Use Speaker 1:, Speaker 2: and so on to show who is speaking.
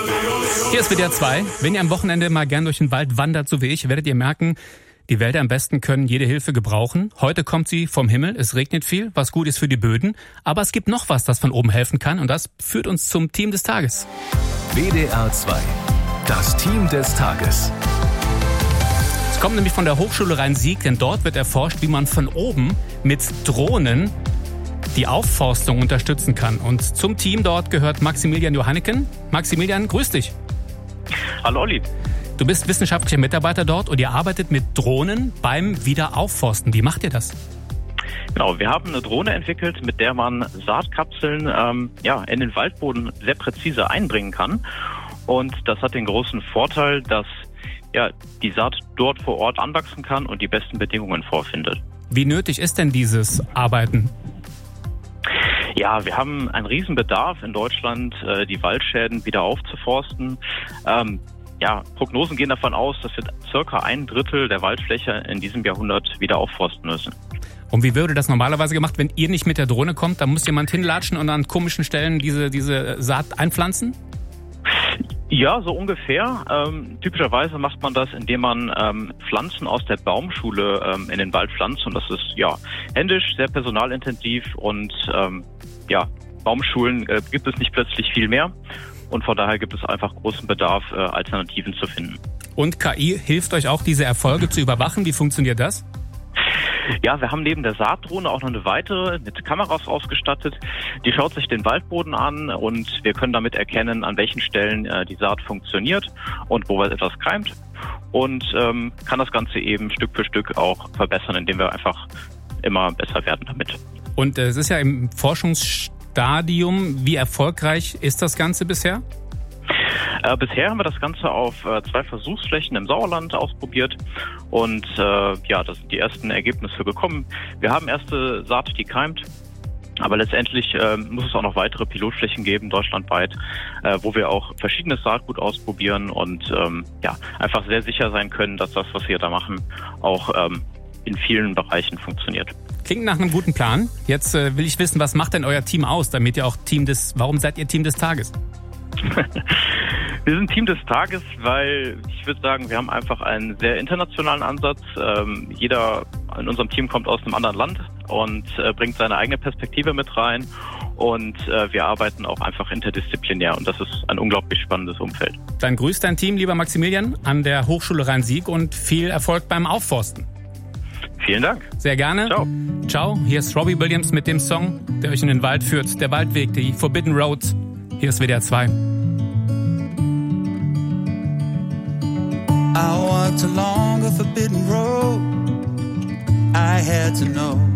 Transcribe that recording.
Speaker 1: Hier ist WDR 2. Wenn ihr am Wochenende mal gern durch den Wald wandert, so wie ich, werdet ihr merken, die Wälder am besten können jede Hilfe gebrauchen. Heute kommt sie vom Himmel, es regnet viel, was gut ist für die Böden. Aber es gibt noch was, das von oben helfen kann, und das führt uns zum Team des Tages.
Speaker 2: WDR 2, das Team des Tages.
Speaker 1: Es kommt nämlich von der Hochschule Rhein-Sieg, denn dort wird erforscht, wie man von oben mit Drohnen die Aufforstung unterstützen kann. Und zum Team dort gehört Maximilian Johanneken. Maximilian, grüß dich.
Speaker 3: Hallo Olli.
Speaker 1: Du bist wissenschaftlicher Mitarbeiter dort und ihr arbeitet mit Drohnen beim Wiederaufforsten. Wie macht ihr das?
Speaker 3: Genau, wir haben eine Drohne entwickelt, mit der man Saatkapseln in den Waldboden sehr präzise einbringen kann. Und das hat den großen Vorteil, dass die Saat dort vor Ort anwachsen kann und die besten Bedingungen vorfindet.
Speaker 1: Wie nötig ist denn dieses Arbeiten?
Speaker 3: Ja, wir haben einen Riesenbedarf in Deutschland, die Waldschäden wieder aufzuforsten. Prognosen gehen davon aus, dass wir circa 1/3 der Waldfläche in diesem Jahrhundert wieder aufforsten müssen.
Speaker 1: Und wie würde das normalerweise gemacht, wenn ihr nicht mit der Drohne kommt? Da muss jemand hinlatschen und an komischen Stellen diese Saat einpflanzen?
Speaker 3: Ja, so ungefähr. Typischerweise macht man das, indem man Pflanzen aus der Baumschule in den Wald pflanzt. Und das ist händisch, sehr personalintensiv. Und Baumschulen gibt es nicht plötzlich viel mehr. Und von daher gibt es einfach großen Bedarf, Alternativen zu finden.
Speaker 1: Und KI hilft euch auch, diese Erfolge zu überwachen. Wie funktioniert das?
Speaker 3: Ja, wir haben neben der Saatdrohne auch noch eine weitere mit Kameras ausgestattet. Die schaut sich den Waldboden an und wir können damit erkennen, an welchen Stellen die Saat funktioniert und wo etwas keimt. Und kann das Ganze eben Stück für Stück auch verbessern, indem wir einfach immer besser werden damit.
Speaker 1: Und es ist ja im Forschungsstadium. Wie erfolgreich ist das Ganze bisher?
Speaker 3: Bisher haben wir das Ganze auf 2 Versuchsflächen im Sauerland ausprobiert und da sind die ersten Ergebnisse gekommen. Wir haben erste Saat, die keimt, aber letztendlich muss es auch noch weitere Pilotflächen geben, deutschlandweit, wo wir auch verschiedenes Saatgut ausprobieren und einfach sehr sicher sein können, dass das, was wir da machen, auch in vielen Bereichen funktioniert.
Speaker 1: Klingt nach einem guten Plan. Jetzt will ich wissen, was macht denn euer Team aus, damit ihr auch warum seid ihr Team des Tages?
Speaker 3: Wir sind Team des Tages, weil ich würde sagen, wir haben einfach einen sehr internationalen Ansatz. Jeder in unserem Team kommt aus einem anderen Land und bringt seine eigene Perspektive mit rein. Und wir arbeiten auch einfach interdisziplinär und das ist ein unglaublich spannendes Umfeld.
Speaker 1: Dann grüßt dein Team, lieber Maximilian, an der Hochschule Rhein-Sieg und viel Erfolg beim Aufforsten.
Speaker 3: Vielen Dank.
Speaker 1: Sehr gerne.
Speaker 3: Ciao.
Speaker 1: Ciao. Hier ist Robbie Williams mit dem Song, der euch in den Wald führt. Der Waldweg, die Forbidden Road. Hier ist WDR 2.
Speaker 4: I walked along a forbidden road. I had to know